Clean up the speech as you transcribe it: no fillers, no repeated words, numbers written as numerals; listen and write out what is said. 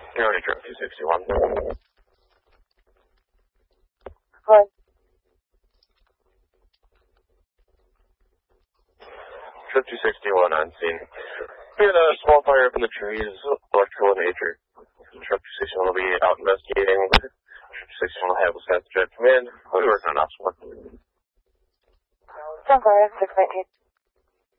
County Trip 261. Hi. Trip 261 on scene. We had a small fire up in the trees, electrical in nature. Trip 261 will be out investigating. Trip 261 will have a staff jet come in. We'll be working on ops work. Sounds alright, 619.